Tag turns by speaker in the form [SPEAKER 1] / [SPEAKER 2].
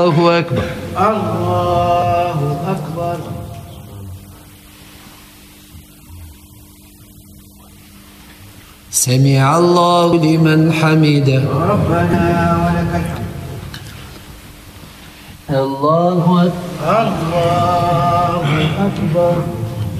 [SPEAKER 1] الله أكبر.
[SPEAKER 2] الله أكبر.
[SPEAKER 1] سمع الله لمن حمده.
[SPEAKER 2] ربنا ولك الحمد.
[SPEAKER 1] الله أكبر.
[SPEAKER 2] الله أكبر.